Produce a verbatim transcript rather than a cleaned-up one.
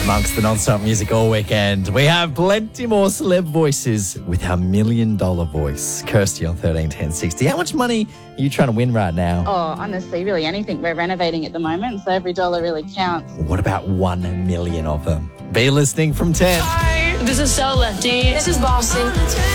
Amongst the non-stop music all weekend, we have plenty more celeb voices with our million dollar voice. Kirsty on thirteen ten sixty. How much money are you trying to win right now? Oh, honestly, really anything. We're renovating at the moment, so every dollar really counts. What about one million of them? Be listening from ten. Hi, this is So Lefty. This is Boston.